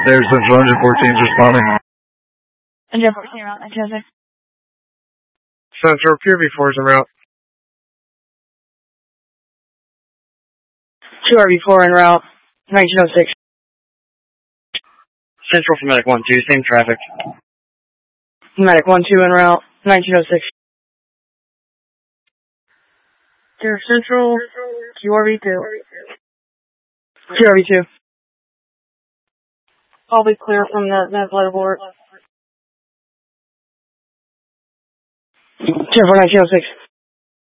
There's Central Engine 14's responding. Engine 14 route 1906. Central QRV4 is en route. 2RV4 en route 1906. Central for Medic 1-2, same traffic. Medic 1-2 en route 1906. Dear Central, QRV2. QRV2. I'll be clear from the letterboard. 10-4 1906.